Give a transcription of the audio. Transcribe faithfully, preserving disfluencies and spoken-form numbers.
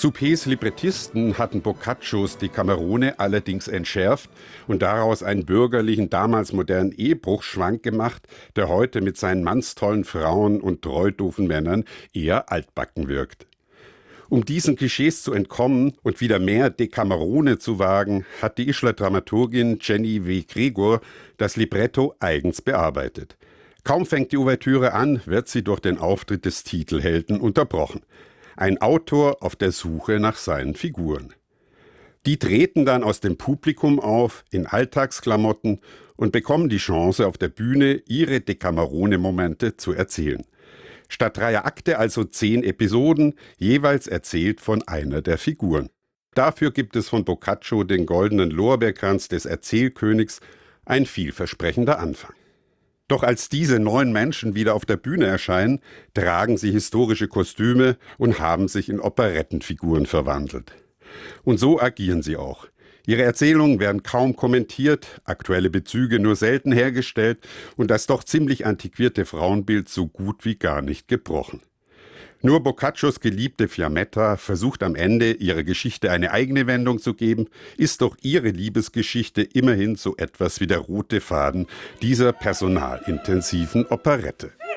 Suppés Librettisten hatten Boccaccios Decamerone allerdings entschärft und daraus einen bürgerlichen, damals modernen Ehebruch schwank gemacht, der heute mit seinen mannstollen Frauen und treudofen Männern eher altbacken wirkt. Um diesen Klischees zu entkommen und wieder mehr Decamerone zu wagen, hat die Ischler Dramaturgin Jenny W. Gregor das Libretto eigens bearbeitet. Kaum fängt die Ouvertüre an, wird sie durch den Auftritt des Titelhelden unterbrochen. Ein Autor auf der Suche nach seinen Figuren. Die treten dann aus dem Publikum auf, in Alltagsklamotten und bekommen die Chance, auf der Bühne ihre Decamerone-Momente zu erzählen. Statt dreier Akte also zehn Episoden, jeweils erzählt von einer der Figuren. Dafür gibt es von Boccaccio den goldenen Lorbeerkranz des Erzählkönigs, ein vielversprechender Anfang. Doch als diese neun Menschen wieder auf der Bühne erscheinen, tragen sie historische Kostüme und haben sich in Operettenfiguren verwandelt. Und so agieren sie auch. Ihre Erzählungen werden kaum kommentiert, aktuelle Bezüge nur selten hergestellt und das doch ziemlich antiquierte Frauenbild so gut wie gar nicht gebrochen. Nur Boccaccios geliebte Fiammetta versucht am Ende, ihrer Geschichte eine eigene Wendung zu geben, ist doch ihre Liebesgeschichte immerhin so etwas wie der rote Faden dieser personalintensiven Operette.